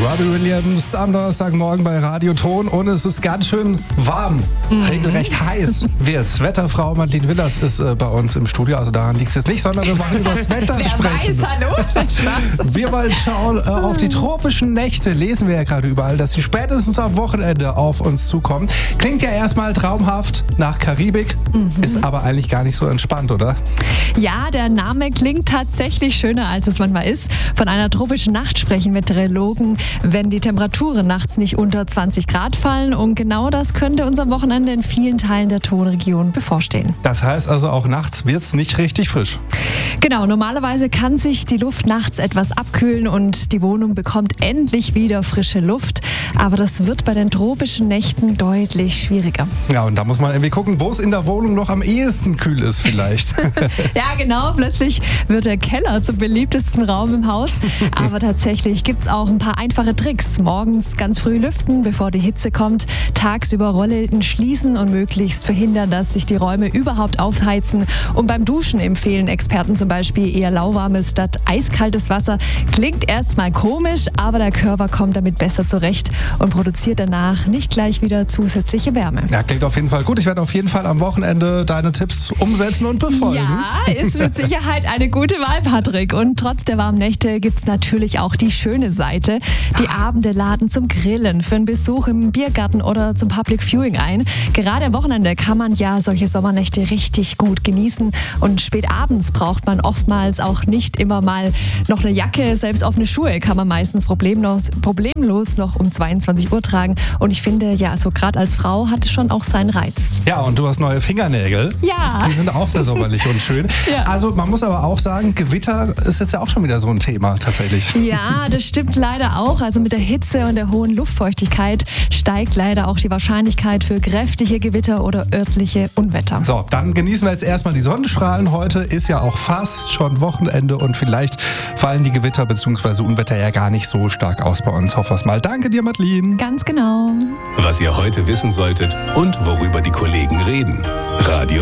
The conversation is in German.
Robbie Williams am Donnerstagmorgen bei Radio Ton und es ist ganz schön warm, regelrecht heiß wird's. Wetterfrau Madeleine Willers ist bei uns im Studio, also daran liegt es jetzt nicht, sondern wir wollen über das Wetter sprechen. Wer weiß, hallo? Spaß. Wir wollen schauen auf die tropischen Nächte, lesen wir ja gerade überall, dass sie spätestens am Wochenende auf uns zukommen. Klingt ja erstmal traumhaft nach Karibik, ist aber eigentlich gar nicht so entspannt, oder? Ja, der Name klingt tatsächlich schöner, als es manchmal ist. Von einer tropischen Nacht sprechen Meteorologen, wenn die Temperaturen nachts nicht unter 20 Grad fallen. Und genau das könnte uns am Wochenende in vielen Teilen der Tonregion bevorstehen. Das heißt also, auch nachts wird's nicht richtig frisch. Genau, normalerweise kann sich die Luft nachts etwas abkühlen und die Wohnung bekommt endlich wieder frische Luft. Aber das wird bei den tropischen Nächten deutlich schwieriger. Ja, und da muss man irgendwie gucken, wo es in der Wohnung noch am ehesten kühl ist vielleicht. Ja, genau. Plötzlich wird der Keller zum beliebtesten Raum im Haus. Aber tatsächlich gibt's auch ein paar einfache Tricks. Morgens ganz früh lüften, bevor die Hitze kommt. Tagsüber Rollläden schließen und möglichst verhindern, dass sich die Räume überhaupt aufheizen. Und beim Duschen empfehlen Experten zum Beispiel eher lauwarmes statt eiskaltes Wasser. Klingt erstmal komisch, aber der Körper kommt damit besser zurecht und produziert danach nicht gleich wieder zusätzliche Wärme. Ja, klingt auf jeden Fall gut. Ich werde auf jeden Fall am Wochenende deine Tipps umsetzen und befolgen. Ja, ist mit Sicherheit eine gute Wahl, Patrick. Und trotz der warmen Nächte gibt's natürlich auch die schöne Seite. Die Abende laden zum Grillen, für einen Besuch im Biergarten oder zum Public Viewing ein. Gerade am Wochenende kann man ja solche Sommernächte richtig gut genießen. Und spät abends braucht man oftmals auch nicht immer mal noch eine Jacke. Selbst offene Schuhe kann man meistens problemlos noch um 22 Uhr tragen. Und ich finde, ja, so gerade als Frau hat es schon auch seinen Reiz. Ja, und du hast neue Fingernägel. Ja. Die sind auch sehr sommerlich und schön. Ja. Also man muss aber auch sagen, Gewitter ist jetzt ja auch schon wieder so ein Thema tatsächlich. Ja, das stimmt leider auch. Also mit der Hitze und der hohen Luftfeuchtigkeit steigt leider auch die Wahrscheinlichkeit für kräftige Gewitter oder örtliche Unwetter. So, dann genießen wir jetzt erstmal die Sonnenstrahlen. Heute ist ja auch fast schon Wochenende und vielleicht fallen die Gewitter bzw. Unwetter ja gar nicht so stark aus bei uns. Hoffen wir es mal. Danke dir, Madeleine. Ganz genau. Was ihr heute wissen solltet und worüber die Kollegen reden. Radio